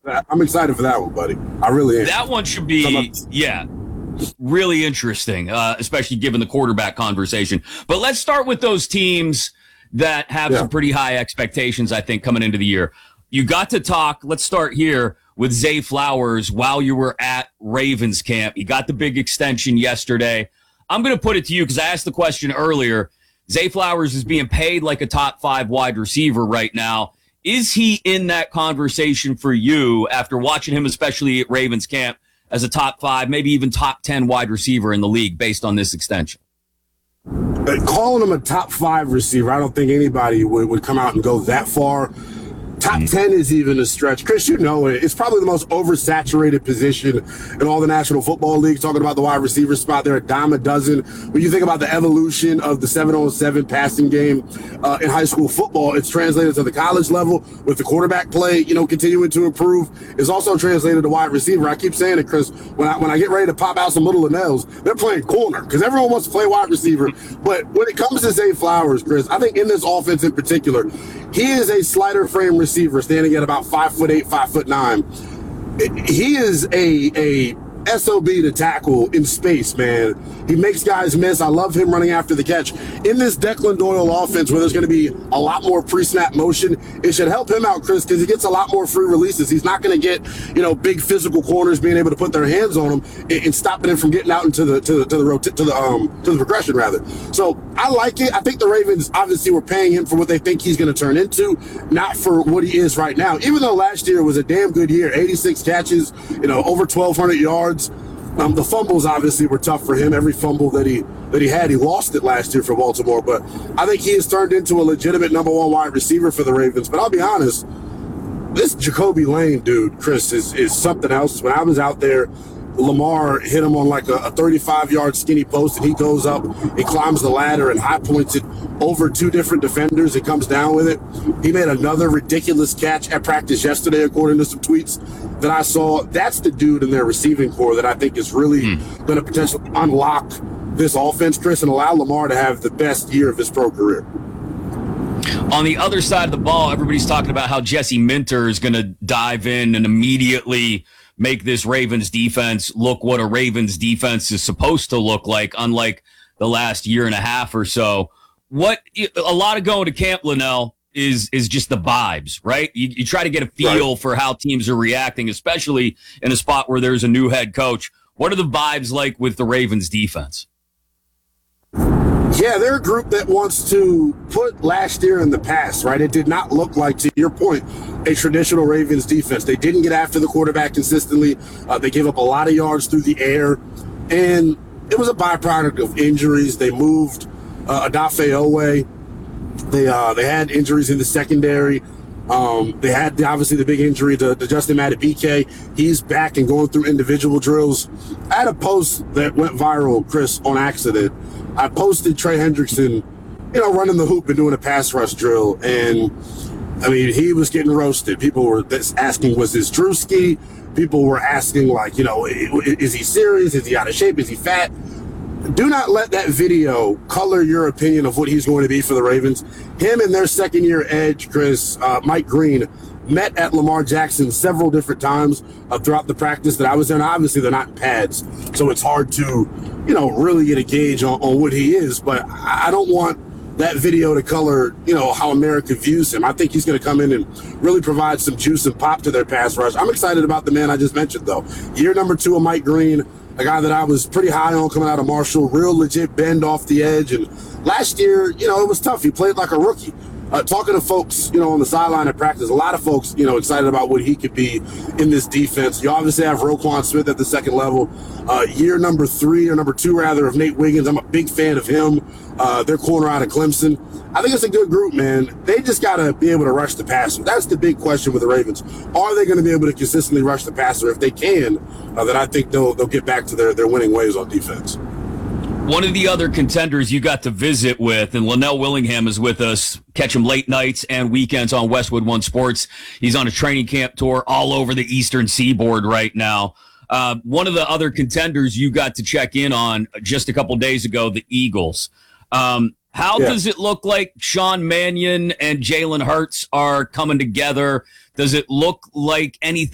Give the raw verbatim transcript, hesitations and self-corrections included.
I'm excited for that one, buddy. I really am. That one should be, yeah, really interesting, uh, especially given the quarterback conversation. But let's start with those teams that have yeah. some pretty high expectations, I think, coming into the year. You got to talk, let's start here with Zay Flowers while you were at Ravens camp. You got the big extension yesterday. I'm going to put it to you because I asked the question earlier. Zay Flowers is being paid like a top five wide receiver right now. Is he in that conversation for you after watching him, especially at Ravens camp, as a top five, maybe even top ten wide receiver in the league based on this extension? Calling him a top five receiver, I don't think anybody would, would come out and go that far. Top ten is even a stretch. Chris, you know it. It's probably the most oversaturated position in all the National Football League. Talking about the wide receiver spot, they're a dime a dozen. When you think about the evolution of the seven on seven passing game uh, in high school football, it's translated to the college level with the quarterback play, you know, continuing to improve. It's also translated to wide receiver. I keep saying it, Chris, when I, when I get ready to pop out some little Linnells, they're playing corner because everyone wants to play wide receiver. But when it comes to Zay Flowers, Chris, I think in this offense in particular, he is a slighter frame receiver standing at about five foot eight, five foot nine. He is a a S O B to tackle in space, man. He makes guys miss. I love him running after the catch. In this Declan Doyle offense where there's going to be a lot more pre-snap motion, it should help him out, Chris, because he gets a lot more free releases. He's not going to get, you know, big physical corners being able to put their hands on him and, and stopping him from getting out into the to the to the rota- to the um to the progression rather. So I like it. I think the Ravens obviously were paying him for what they think he's going to turn into, not for what he is right now. Even though last year was a damn good year, eighty-six catches, you know, over twelve hundred yards. Um, the fumbles obviously were tough for him. Every fumble that he that he had, he lost it last year for Baltimore. But I think he has turned into a legitimate number one wide receiver for the Ravens. But I'll be honest, this Jacoby Lane dude, Chris, is is something else. When I was out there, Lamar hit him on like a thirty-five yard skinny post, and he goes up, he climbs the ladder and high points it over two different defenders. He comes down with it. He made another ridiculous catch at practice yesterday, according to some tweets that I saw. That's the dude in their receiving core that I think is really mm. going to potentially unlock this offense, Chris, and allow Lamar to have the best year of his pro career. On the other side of the ball, everybody's talking about how Jesse Minter is going to dive in and immediately make this Ravens defense look what a Ravens defense is supposed to look like, unlike the last year and a half or so. What a lot of going to camp, Linnell, is is just the vibes, right? You, you try to get a feel right. for how teams are reacting, especially in a spot where there's a new head coach. What are the vibes like with the Ravens defense? Yeah, they're a group that wants to put last year in the past, right? It did not look like, to your point, a traditional Ravens defense. They didn't get after the quarterback consistently. Uh, they gave up a lot of yards through the air. And it was a byproduct of injuries. They moved uh, Odafe Owe. They uh, they had injuries in the secondary. Um, they had, the, obviously, the big injury to, to Justin Madubuike. He's back and going through individual drills. I had a post that went viral, Chris, on accident. I posted Trey Hendrickson, you know, running the hoop and doing a pass rush drill. And, I mean, he was getting roasted. People were asking, was this Drewski? People were asking, like, you know, is he serious? Is he out of shape? Is he fat? Do not let that video color your opinion of what he's going to be for the Ravens. Him and their second-year edge, Chris, uh, Mike Green, met at Lamar Jackson several different times uh, throughout the practice that I was in. Obviously, they're not in pads, so it's hard to, you know, really get a gauge on, on what he is. But I don't want that video to color, you know, how America views him. I think he's going to come in and really provide some juice and pop to their pass rush. I'm excited about the man I just mentioned, though. Year number two of Mike Green, a guy that I was pretty high on coming out of Marshall, real legit bend off the edge. And last year, you know, it was tough. He played like a rookie. Uh, talking to folks, you know, on the sideline at practice, a lot of folks, you know, excited about what he could be in this defense. You obviously have Roquan Smith at the second level. Uh, year number three, or number two, rather, of Nate Wiggins. I'm a big fan of him. Uh, their corner out of Clemson. I think it's a good group, man. They just got to be able to rush the passer. That's the big question with the Ravens. Are they going to be able to consistently rush the passer? If they can, uh, then I think they'll they'll get back to their, their winning ways on defense. One of the other contenders you got to visit with, and Linnell Willingham is with us. Catch him late nights and weekends on Westwood One Sports. He's on a training camp tour all over the Eastern Seaboard right now. Uh, one of the other contenders you got to check in on just a couple days ago, the Eagles. Um, how yeah. does it look like Sean Mannion and Jalen Hurts are coming together? Does it look like anything